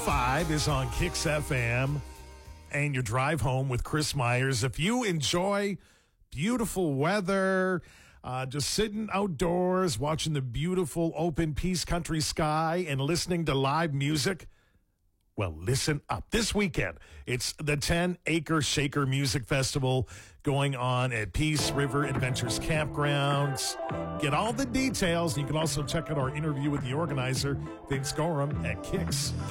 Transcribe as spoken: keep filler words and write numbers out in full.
five is on Kicks F M and your drive home with Chris Myers. If you enjoy beautiful weather, uh, just sitting outdoors, watching the beautiful open peace country sky and listening to live music, well, listen up. This weekend, it's the ten Acre Shaker Music Festival going on at Peace River Adventures Campgrounds. Get all the details. You can also check out our interview with the organizer, Vince Gorham, at Kicks.